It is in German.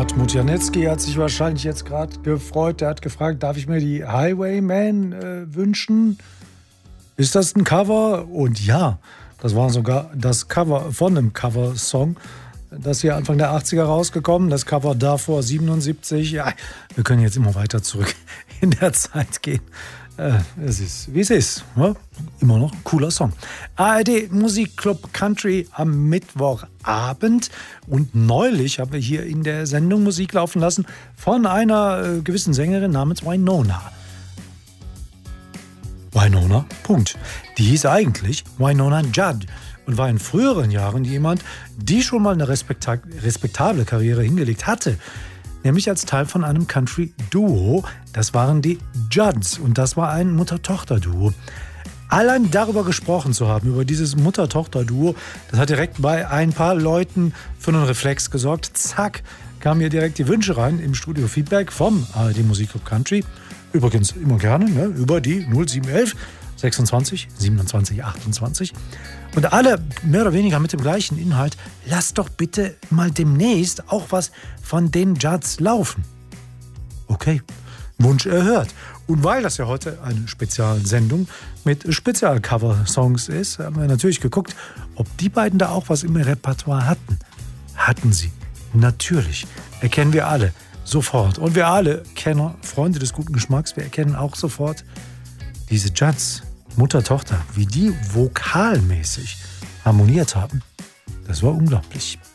Hartmut Janetzki hat sich wahrscheinlich jetzt gerade gefreut. Der hat gefragt, darf ich mir die Highwayman wünschen? Ist das ein Cover? Und ja, das war sogar das Cover von einem Coversong. Das hier Anfang der 80er rausgekommen. Das Cover davor 77. Ja, wir können jetzt immer weiter zurück in der Zeit gehen. Es ist, wie es ist. Ja? Immer noch ein cooler Song. ARD Musikclub Country am Mittwochabend. Und neulich haben wir hier in der Sendung Musik laufen lassen von einer gewissen Sängerin namens Wynonna. Wynonna, Punkt. Die hieß eigentlich Wynonna Judd und war in früheren Jahren jemand, die schon mal eine respektable Karriere hingelegt hatte. Nämlich als Teil von einem Country-Duo. Das waren die Judds und das war ein Mutter-Tochter-Duo. Allein darüber gesprochen zu haben, über dieses Mutter-Tochter-Duo, das hat direkt bei ein paar Leuten für einen Reflex gesorgt. Zack, kamen hier direkt die Wünsche rein im Studio-Feedback vom ARD Musikclub Country. Übrigens immer gerne, ne, über die 0711 26 27 28. Und alle mehr oder weniger mit dem gleichen Inhalt. Lasst doch bitte mal demnächst auch was von den Judds laufen. Okay, Wunsch erhört. Und weil das ja heute eine Spezialsendung mit Spezialcover-Songs ist, haben wir natürlich geguckt, ob die beiden da auch was im Repertoire hatten. Hatten sie. Natürlich. Erkennen wir alle. Sofort. Und wir alle Kenner, Freunde des guten Geschmacks, wir erkennen auch sofort diese Judds, Mutter, Tochter, wie die vokalmäßig harmoniert haben. Das war unglaublich.